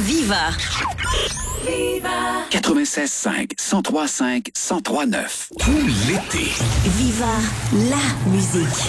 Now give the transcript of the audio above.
Viva. 96.5, 103.5, 103.9. Tout l'été. Viva la musique.